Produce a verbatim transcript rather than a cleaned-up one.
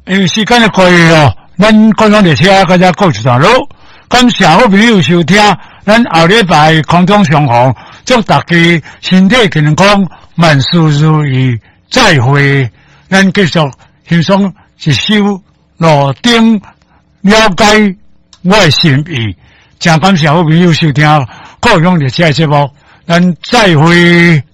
因为时间的关系哦，咱观众列车大家告一段落，感谢好朋友收听，咱后礼拜空中相逢，祝大家身体健康，万事如意，再会。咱继续欣赏一首路顶了解我的心意，真感谢好朋友收听空中列车的节目，咱再会。